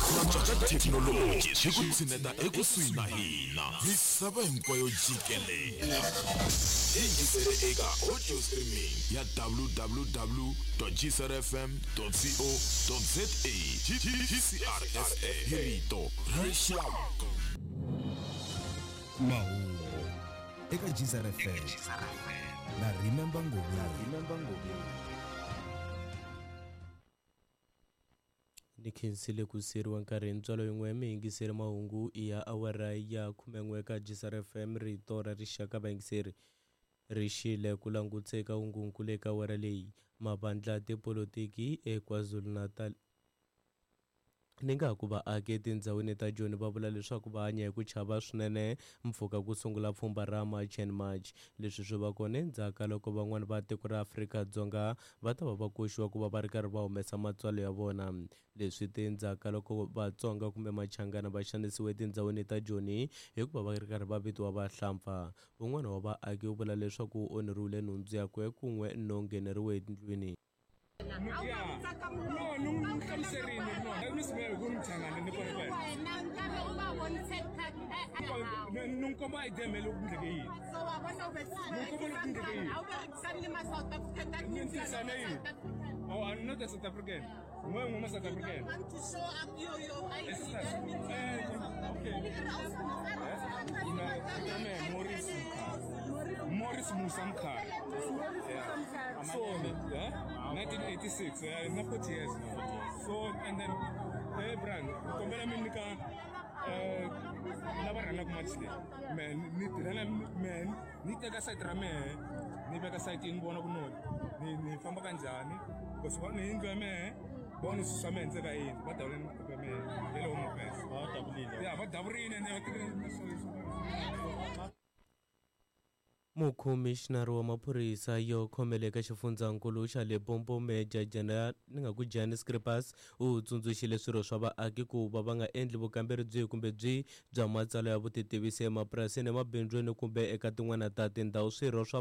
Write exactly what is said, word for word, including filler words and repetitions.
nantswa ka thekinoloji swi ku tshineta ekusuhi na hina misava hinkwayo jikelele yingisele eka audio streaming ya w w w dot g c r f m dot co dot za G C R S A hi rito ra rixaka. Mahungu eka G C R F M na Remember Ngobeni. Ni khensile ku seriwa nkarhi ntswalo yin'we mi yingiseri mahungu ya awara ya khume n'we ka G C R F M rito ra rixaka vayingiseri rixile ku langutseka hungunkulu eka awara leyi. Mavandla tipolotiki eKwaZulu-Natal ni nga ku vaaki etindhawini ta Joni va vula leswaku va hanya hi ku chava swinene mpfhuka ku sungula pfhumba ra March and March. Leswi swi va kona endzhaku loko van'wana va tiko ra Afrika-Dzonga va ta va va koxiwa ku va va ri karhi va humesa matsalwa ya vona. Leswi te endzhaku loko Vatsonga kumbe Machangana va xanisiwe etindhawini ta Joni hikuva va ri karhi va vitiwa vahlampfa. Un'wana wa vaaki u vula leswaku u onheriwile nhundzu yakwe kun'we no ngheneriwe endlwini. No, no, ngihlamuserini no. Akunisibele kumthangana nikhona phela. Nunkomba ideme lokundleke yini. So wabona ubesifuna yini. Awuberekisani ma South African that means oh, I'm not a South African. Ngoba ngoma South African. I want to show up your your I D. Okay. Morris Morris Musamkar. Yeah. So, yeah, nineteen eighty-six. Yeah, not forty years now. So, and then, hey, brand, kumbela minika, eh, laba rana kumatchile. Man, ni rana man, ni teka site rame, ni beka site inbona kuno, ni ni famba kanjani, because what ni indwe me, bonus susamente ka yin, what dabulin ka me, hello mo pes. What dabulin? Yeah, what dabulin and everything. Mukhomixinari wa maphorisa yo khomeleka xifundzankulu xa Limpopo Major General ni nga ku Janice Scrippers u tsundzuxile swirho swa vaaki ku va va nga endli vukamberi byihi kumbe byihi bya matsalwa ya vutitivisi emapurasini emabindzweni kumbe eka tin'wana ta tindhawu. Swirho swa